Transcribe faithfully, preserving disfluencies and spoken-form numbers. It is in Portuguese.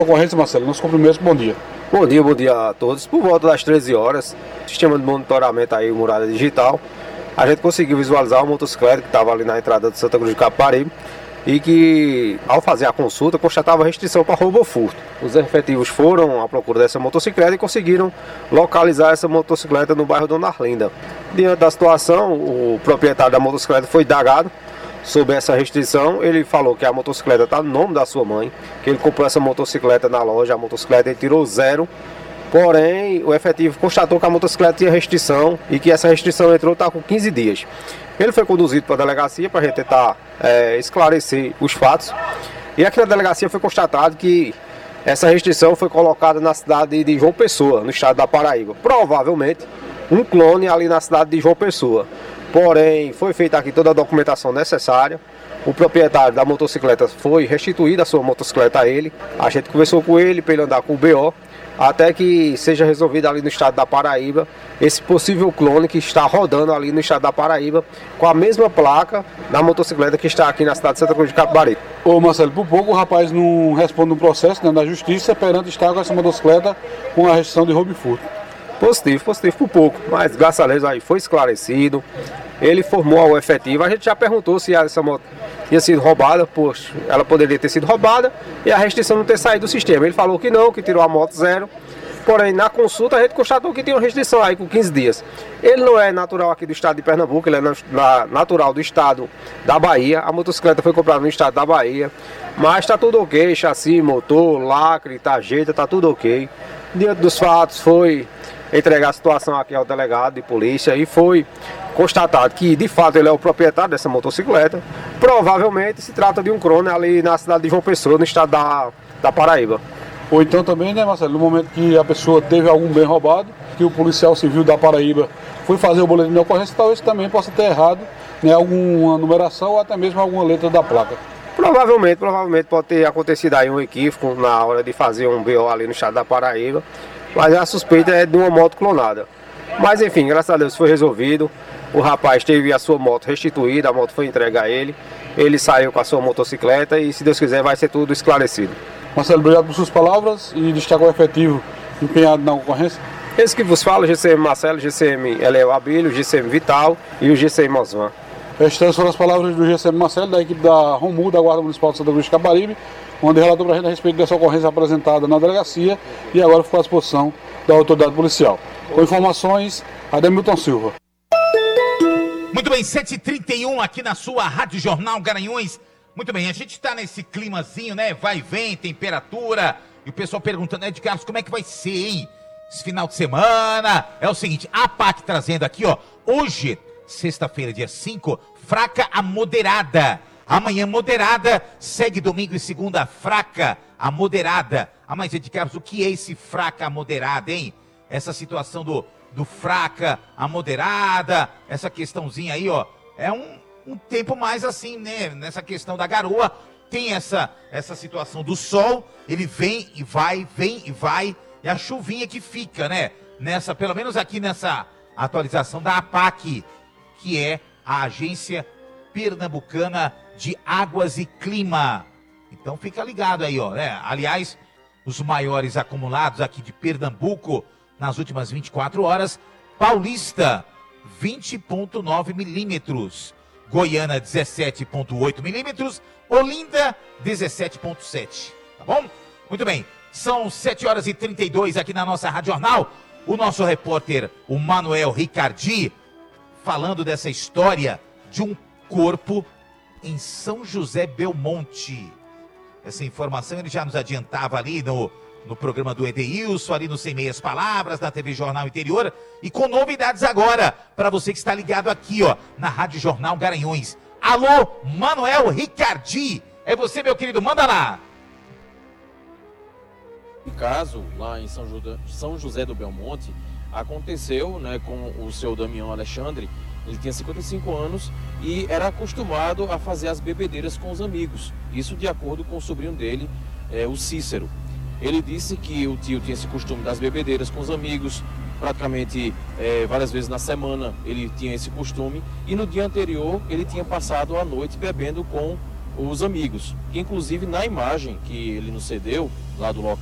Ocorrência, Marcelo, nos cumprimentos, bom dia. Bom dia, bom dia a todos. Por volta das treze horas, sistema de monitoramento aí, Muralha Digital, a gente conseguiu visualizar uma motocicleta que estava ali na entrada de Santa Cruz de Capibaribe e que, ao fazer a consulta, constatava restrição para roubo ou furto. Os efetivos foram à procura dessa motocicleta e conseguiram localizar essa motocicleta no bairro Dona Arlinda. Diante da situação, o proprietário da motocicleta foi indagado sobre essa restrição. Ele falou que a motocicleta está no nome da sua mãe, que ele comprou essa motocicleta na loja, a motocicleta ele tirou zero, porém o efetivo constatou que a motocicleta tinha restrição e que essa restrição entrou tá com quinze dias. Ele foi conduzido para a delegacia para a gente tentar é, esclarecer os fatos, e aqui na delegacia foi constatado que essa restrição foi colocada na cidade de João Pessoa, no estado da Paraíba, provavelmente um clone ali na cidade de João Pessoa. Porém, foi feita aqui toda a documentação necessária. O proprietário da motocicleta foi restituída a sua motocicleta a ele. A gente conversou com ele para ele andar com o B O, até que seja resolvido ali no estado da Paraíba esse possível clone que está rodando ali no estado da Paraíba com a mesma placa da motocicleta que está aqui na cidade de Santa Cruz de Capibaribe. Ô Marcelo, por pouco o rapaz não responde um processo, né, da justiça perante estar com essa motocicleta com a restrição de roubo e furto. Positivo, positivo por pouco, mas graças a Deus aí foi esclarecido. Ele formou o efetivo. A gente já perguntou se essa moto tinha sido roubada, pois ela poderia ter sido roubada e a restrição não ter saído do sistema. Ele falou que não, que tirou a moto zero. Porém, na consulta a gente constatou que tinha uma restrição aí com quinze dias. Ele não é natural aqui do estado de Pernambuco, ele é na, na, natural do estado da Bahia. A motocicleta foi comprada no estado da Bahia, mas está tudo ok, chassi, motor, lacre, tarjeta, está tudo ok. Diante dos fatos foi entregar a situação aqui ao delegado de polícia e foi constatado que de fato ele é o proprietário dessa motocicleta. Provavelmente se trata de um clone ali na cidade de João Pessoa, no estado da, da Paraíba. Ou então também, né, Marcelo, no momento que a pessoa teve algum bem roubado, que o policial civil da Paraíba foi fazer o boletim de ocorrência, talvez também possa ter errado, né, alguma numeração ou até mesmo alguma letra da placa. Provavelmente, provavelmente pode ter acontecido aí um equívoco na hora de fazer um B O ali no estado da Paraíba, mas a suspeita é de uma moto clonada. Mas enfim, graças a Deus foi resolvido. O rapaz teve a sua moto restituída, a moto foi entregue a ele. Ele saiu com a sua motocicleta e, se Deus quiser, vai ser tudo esclarecido. Marcelo, obrigado por suas palavras e destacar o efetivo empenhado na ocorrência. Esse que vos fala, G C M Marcelo, G C M Eleo Abílio, G C M Vital e o G C M Osvan. Estas foram as palavras do G C M Marcelo, da equipe da Romu, da Guarda Municipal de Santa Cruz de Capibaribe, onde relatou para a gente a respeito dessa ocorrência apresentada na delegacia e agora ficou à disposição da autoridade policial. Com informações, Ademilton Silva. Muito bem, sete e trinta e um aqui na sua Rádio Jornal Garanhuns. Muito bem, a gente está nesse climazinho, né? Vai e vem, temperatura. E o pessoal perguntando, né, de Carlos, como é que vai ser, hein? Esse final de semana. É o seguinte, a P A C trazendo aqui, ó. Hoje, sexta-feira, dia cinco, fraca a moderada. Amanhã, moderada. Segue domingo e segunda, fraca a moderada. Ah, mas, de Carlos, o que é esse fraca a moderada, hein? Essa situação do, do fraca a moderada, essa questãozinha aí, ó. É um, um tempo mais assim, né? Nessa questão da garoa, tem essa, essa situação do sol, ele vem e vai, vem e vai, e a chuvinha que fica, né? Nessa, pelo menos aqui nessa atualização da A P A C, que é a Agência Pernambucana de Águas e Clima. Então fica ligado aí, ó, né? Aliás, os maiores acumulados aqui de Pernambuco nas últimas vinte e quatro horas, Paulista, vinte vírgula nove milímetros, Goiânia, dezessete vírgula oito milímetros, Olinda, dezessete vírgula sete, tá bom? Muito bem, são sete horas e trinta e dois aqui na nossa Rádio Jornal. O nosso repórter, o Manuel Ricardi, falando dessa história de um corpo em São José Belmonte. Essa informação ele já nos adiantava ali no, no programa do Edeilson, ali no Sem Meias Palavras, na T V Jornal Interior, e com novidades agora, para você que está ligado aqui, ó, na Rádio Jornal Garanhuns. Alô, Manuel Ricardi, é você, meu querido, manda lá. O caso lá em São José, São José do Belmonte aconteceu, né, com o seu Damião Alexandre. Ele tinha cinquenta e cinco anos e era acostumado a fazer as bebedeiras com os amigos. Isso de acordo com o sobrinho dele, é, o Cícero. Ele disse que o tio tinha esse costume das bebedeiras com os amigos, praticamente é, várias vezes na semana ele tinha esse costume. E no dia anterior ele tinha passado a noite bebendo com os amigos. Inclusive, na imagem que ele nos cedeu, lá do local,